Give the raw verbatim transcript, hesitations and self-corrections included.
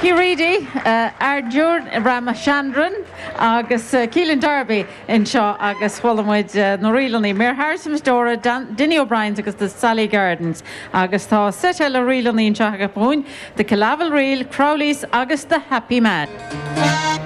Kiridi, uh, Arjur Ramachandran, agus uh, Keelan Darby in Shaw, agus Hullamuid uh, Norilani, Mayor Harrison Dora, Dinny O'Brien, agus the Sally Gardens, agus Tha Seta Lorilani in Shahagapun, the Calaval Reel, Crowleys, agus the Happy Man.